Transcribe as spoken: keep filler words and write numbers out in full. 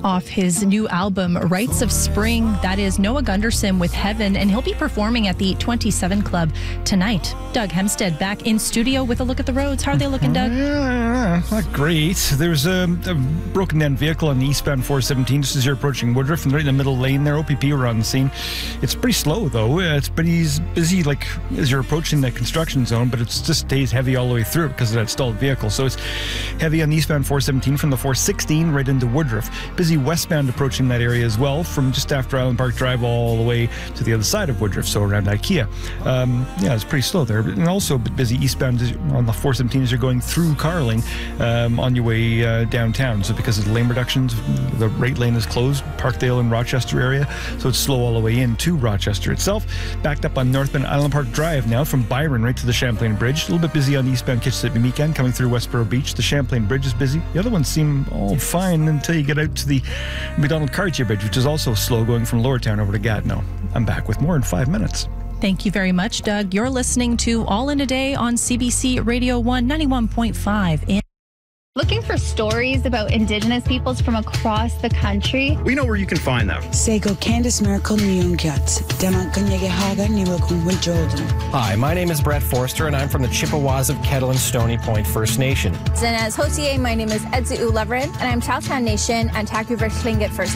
off his new album, Rites of Spring. That is Noah Gunderson with Heaven, and he'll be performing at the twenty-seven Club tonight. Doug Hemstead back in studio with a look at the roads. How are they looking, Doug? Yeah, not great. There's a, a broken down vehicle on the eastbound four seventeen just as you're approaching Woodruff, and right in the middle lane there. O P P were on the scene. It's pretty slow though. It's pretty busy like as you're approaching the construction zone, but it just stays heavy all the way through because of that stalled vehicle. So it's heavy on the eastbound four seventeen from the four sixteen right into Woodruff. Busy westbound approaching that area as well from just after Island Park Drive all the way to the other side of Woodruff, so around IKEA. Um, yeah, it's pretty slow there. And also a bit busy eastbound on the four seventeen as you're going through Carling um, on your way uh, downtown. So because of the lane reductions, the right lane is closed, Parkdale and Rochester area. So it's slow all the way into Rochester itself. Backed up on northbound Island Park Drive now from Byron right to the Champlain Bridge. A little bit busy on the eastbound Kitchissippi Meekan coming through Westboro Beach. The Champlain Bridge is busy. The other ones seem all fine until you get out to the McDonald Cartier Bridge, which is also slow going from Lowertown over to Gatineau. I'm back with more in five minutes. Thank you very much, Doug. You're listening to All in a Day on C B C Radio one ninety-one point five. In- Looking for stories about Indigenous peoples from across the country? We know where you can find them. Sego Candice Miracle Nyungyat, Dema Kanyegehaga Niwakum Jordan. Hi, my name is Brett Forster, and I'm from the Chippewas of Kettle and Stony Point First Nation. And as Hotier, my name is Edzu Leverin, and I'm Chowtown Nation and Taku Tlingit First